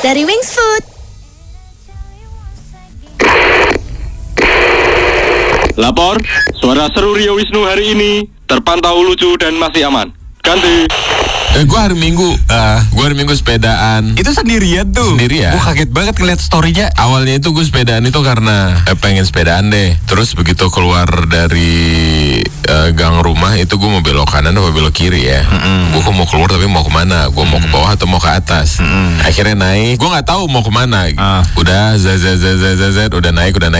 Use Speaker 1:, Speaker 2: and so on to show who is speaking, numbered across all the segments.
Speaker 1: dari Wings Food.
Speaker 2: Lapor, suara seru Rio Wisnu hari ini terpantau lucu dan masih aman. Ganti.
Speaker 3: Gue hari Minggu sepedaan.
Speaker 4: Itu sendirian tuh?
Speaker 3: Sendirian.
Speaker 4: Gue kaget banget ngeliat story-nya.
Speaker 3: Awalnya itu gue sepedaan itu karena pengen sepedaan deh. Terus begitu keluar dari gang rumah itu gue mau belok kanan atau belok kiri ya. Gue mau keluar tapi mau kemana? Gue mau ke bawah atau mau ke atas? Akhirnya naik. Gue nggak tahu mau kemana. Udah udah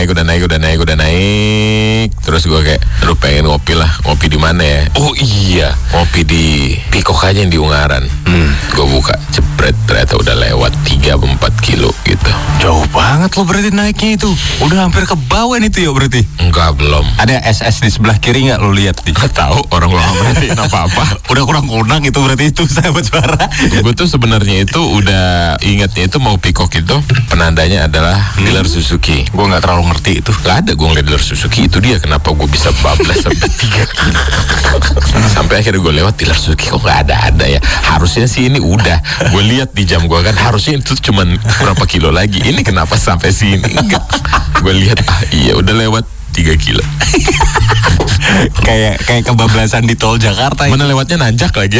Speaker 3: naik. Terus gue kayak, aduh pengen ngopi lah. Ngopi di mana ya? Oh iya, ngopi di Pikok aja yang di Ungaran. Gue buka, jepret, ternyata udah lewat 3-4 kilo gitu.
Speaker 4: Jauh banget lo berarti naiknya itu. Udah hampir ke bawah itu ya berarti?
Speaker 3: Enggak, belum.
Speaker 4: Ada SS di sebelah kiri nggak lo lihat nih?
Speaker 3: Nggak tahu, orang lo nggak berarti apa-apa.
Speaker 4: Udah kurang itu berarti itu sahabat suara.
Speaker 3: Gue tuh sebenarnya itu udah ingatnya itu mau Pikok itu penandanya adalah dealer Suzuki.
Speaker 4: Gue nggak terlalu ngerti itu.
Speaker 3: Gak ada gue ngeliat dealer Suzuki, itu dia kenapa gue bisa bablas sampai 3 kilo. Sampai akhirnya gue lewat dealer Suzuki, kok gak ada ya. Harusnya sih ini udah. Gue lihat di jam gue kan harusnya itu cuman berapa kilo lagi. Ini kenapa sampai sini? Enggak. Gue lihat iya udah lewat 3 kilo.
Speaker 4: kayak kebablasan di tol Jakarta.
Speaker 3: Mana lewatnya nanjak lagi.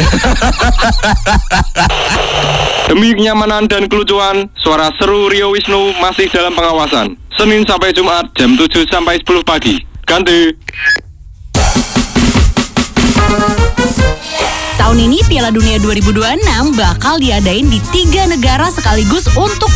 Speaker 2: Demi kenyamanan dan kelucuan, suara seru Rio Wisnu masih dalam pengawasan. Senin sampai Jumat jam 7 sampai 10 pagi. Ganti.
Speaker 1: Tahun ini Piala Dunia 2026 bakal diadain di 3 negara sekaligus untuk